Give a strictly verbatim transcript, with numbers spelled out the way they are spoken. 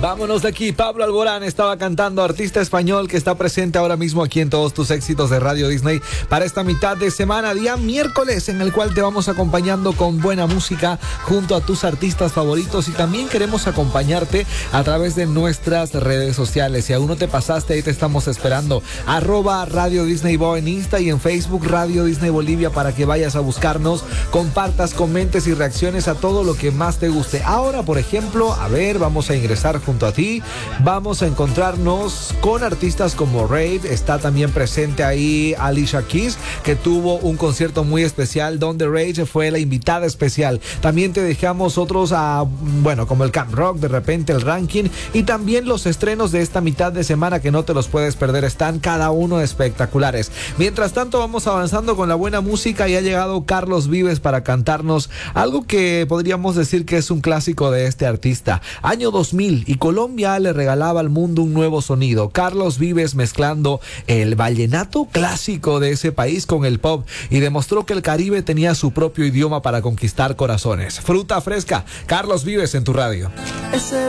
Vámonos de aquí. Pablo Alborán estaba cantando, artista español que está presente ahora mismo aquí en todos tus éxitos de Radio Disney para esta mitad de semana, día miércoles, en el cual te vamos acompañando con buena música junto a tus artistas favoritos, y también queremos acompañarte a través de nuestras redes sociales. Si aún no te pasaste, ahí te estamos esperando. Arroba Radio Disney Bo en Insta y en Facebook Radio Disney Bolivia para que vayas a buscarnos, compartas, comentes y reacciones a todo lo que más te guste. Ahora, por ejemplo, a ver, vamos a ingresar junto a ti, vamos a encontrarnos con artistas como Rave. Está también presente ahí Alicia Keys, que tuvo un concierto muy especial donde Rave fue la invitada especial. También te dejamos otros, a, bueno, como el Camp Rock, de repente el ranking, y también los estrenos de esta mitad de semana que no te los puedes perder, están cada uno espectaculares. Mientras tanto, vamos avanzando con la buena música y ha llegado Carlos Vives para cantarnos algo que podríamos decir que es un clásico de este artista. Año dos mil y Colombia le regalaba al mundo un nuevo sonido. Carlos Vives mezclando el vallenato clásico de ese país con el pop, y demostró que el Caribe tenía su propio idioma para conquistar corazones. Fruta fresca, Carlos Vives en tu radio. Ese